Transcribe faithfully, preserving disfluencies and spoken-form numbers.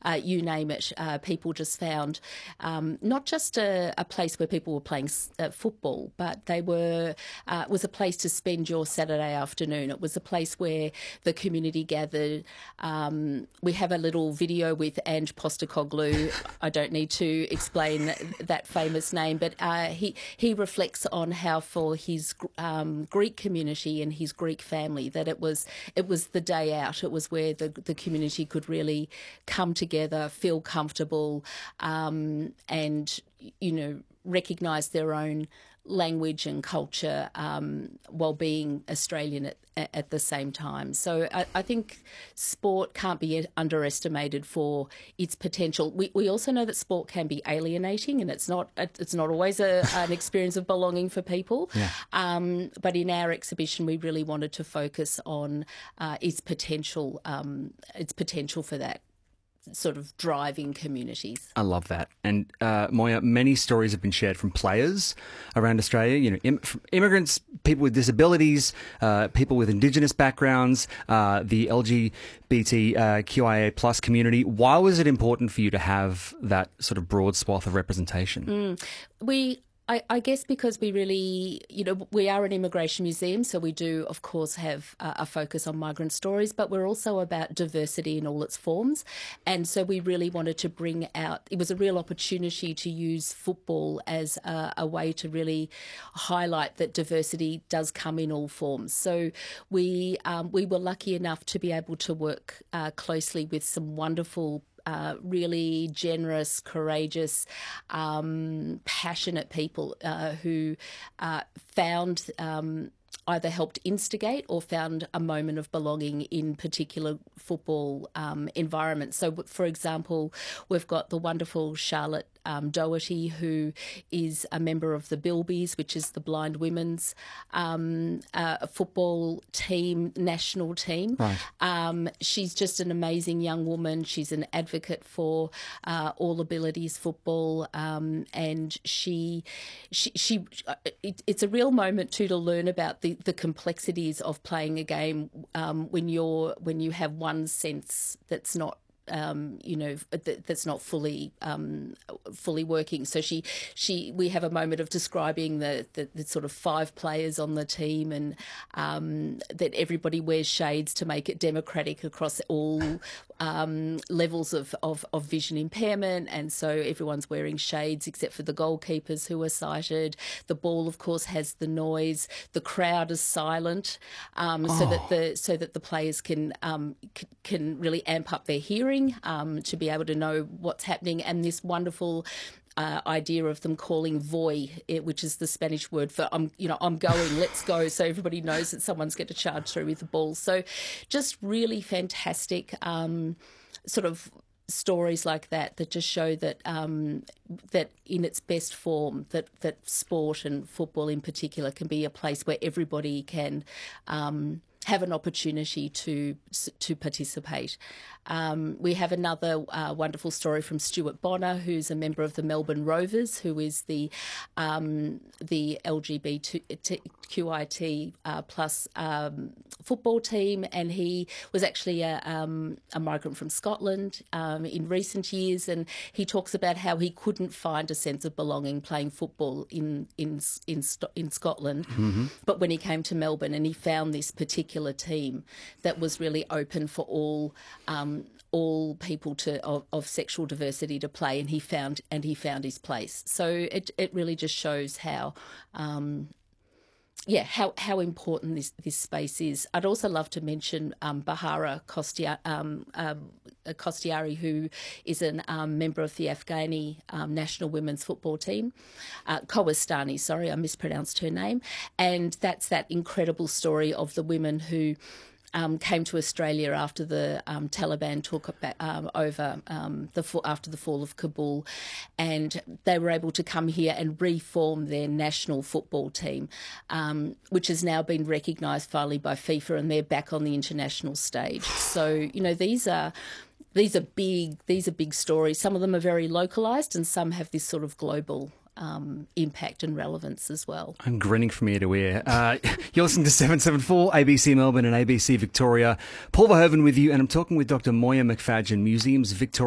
uh, you name it. Uh, people just found um, not just a, a place where people were playing uh, football, but they were uh, it was a place to spend your Saturday afternoon. It was a place where the community gathered. Um, we have a little video with Ange Postecoglou. I don't need to explain that famous name, but uh, he he reflects on how for his um, Greek community and his Greek family that it was it was the day out. It was where the the community could really come together, feel comfortable, um, and you know recognise their own language and culture um, while being Australian at, at the same time. So I, I think sport can't be underestimated for its potential. We, we also know that sport can be alienating, and it's not it's not always a, an experience of belonging for people. Yeah. Um, but in our exhibition, we really wanted to focus on uh, its potential, um, its potential for that sort of driving communities. I love that. And uh, Moya, many stories have been shared from players around Australia, you know, Im- immigrants, people with disabilities, uh, people with Indigenous backgrounds, uh, the L G B T Q I A plus community. Why was it important for you to have that sort of broad swath of representation? Mm. We I, I guess because we really, you know, we are an immigration museum, so we do, of course, have a, a focus on migrant stories, but we're also about diversity in all its forms. And so we really wanted to bring out, it was a real opportunity to use football as a, a way to really highlight that diversity does come in all forms. So we, um, we were lucky enough to be able to work uh, closely with some wonderful Uh, really generous, courageous, um, passionate people uh, who uh, found um, either helped instigate or found a moment of belonging in particular football um, environments. So, for example, we've got the wonderful Charlotte Um, Doherty, who is a member of the Bilbies, which is the blind women's um, uh, football team, national team. Right. Um, she's just an amazing young woman. She's an advocate for uh, all abilities football, um, and she, she, she it, it's a real moment too to learn about the, the complexities of playing a game um, when you're when you have one sense that's not. Um, you know, th- that's not fully um, fully working. So she, she, we have a moment of describing the, the, the sort of five players on the team, and um, that everybody wears shades to make it democratic across all um, levels of, of, of vision impairment. And so everyone's wearing shades except for the goalkeepers who are sighted. The ball, of course, has the noise. The crowd is silent, um, oh. so that the so that the players can um, c- can really amp up their hearing. Um, to be able to know what's happening, and this wonderful uh, idea of them calling voy, which is the Spanish word for I'm, you know, I'm going, let's go, so everybody knows that someone's going to charge through with the ball. So, just really fantastic, um, sort of stories like that that just show that um, that in its best form, that that sport and football in particular can be a place where everybody can. Um, have an opportunity to to participate. Um, we have another uh, wonderful story from Stuart Bonner, who's a member of the Melbourne Rovers, who is the um, the L G B T Q I A uh, plus um, football team, and he was actually a, um, a migrant from Scotland um, in recent years, and he talks about how he couldn't find a sense of belonging playing football in in in, in Scotland, mm-hmm. but when he came to Melbourne and he found this particular team that was really open for all um, all people to of, of sexual diversity to play, and he found and he found his place. So it it really just shows how. Um, Yeah, how, how important this, this space is. I'd also love to mention um, Bahara Kostia, um, um, Kostiari, who is a um, member of the Afghani um, national women's football team. Uh, Kowastani, sorry, I mispronounced her name. And that's that incredible story of the women who Um, came to Australia after the um, Taliban took back, um, over um, the after the fall of Kabul, and they were able to come here and reform their national football team, um, which has now been recognised finally by FIFA, and they're back on the international stage. So you know these are. These are big. These are big stories. Some of them are very localised, and some have this sort of global um, impact and relevance as well. I'm grinning from ear to ear. Uh, you're listening to seven seven four, A B C Melbourne and A B C Victoria. Paul Verhoeven with you, and I'm talking with Doctor Moya McFadyen, Museums Victoria.